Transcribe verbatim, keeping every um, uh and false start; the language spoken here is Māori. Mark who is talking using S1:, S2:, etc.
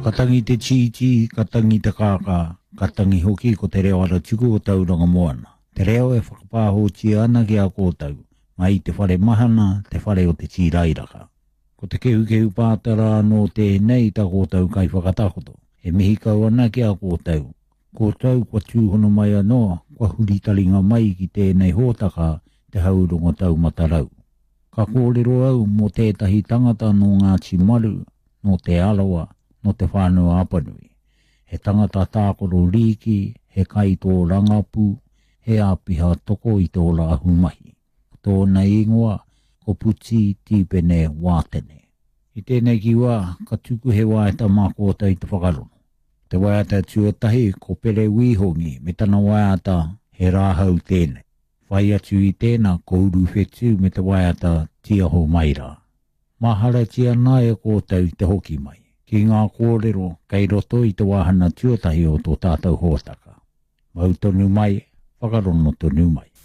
S1: Katangi te chīchi, katangi te kāka, katangi hoki ko te reo ara tuku o tauranga moana. Te reo e whakapāhotia ana ki a kōtau, mai te whare mahana, te whare o te tīrairaka. Ko te kehu kehu pātara no te nei ta kōtau kai whakatakoto. E mihi kau ana ki a kōtau. Kōtau kua tūhono mai anoa, kua huritaringa mai ki tēnei hōtaka te haurunga tau matarau. Ka kōrero au mō tētahi tangata no ngā timaru, no te alawa, no te whānua apanui. He tangata tākoro riki, he kai tō rangapu, he apiha toko i tō la ahumahi. Tōna ingoa, ko puti tīpene wātene. I tēnei ki wā, ka tuku he wāeta mā kōtau i te whakarono. Te wāeta tuatahi ko pere wīhongi me tana wāeta he rāhau tēnei. Whai atu i tēnā ko uru whetu me te wāeta tiaho maira. Mahara tia nāe kōtau te hoki mai. Ki ngā kōrero, kei roto i te wāhana tuatahi o tō tātou hōtaka. Mau tonu mai, whakarono tonu mai.